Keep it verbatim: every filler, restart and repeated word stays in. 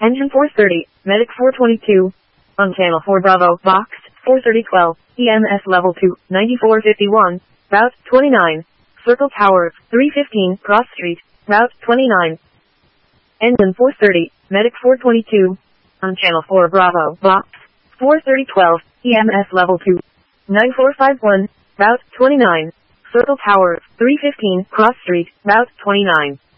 Engine four thirty, Medic four twenty-two. On Channel four Bravo, Box, four thirty twelve, E M S Level two, ninety-four fifty-one, Route twenty-nine. Circle Tower, three fifteen, Cross Street, Route twenty-nine. Engine four thirty, Medic four twenty-two. On Channel four Bravo, Box, four thirty twelve, E M S Level two, ninety-four fifty-one, Route twenty-nine. Circle Tower, three fifteen, Cross Street, Route twenty-nine.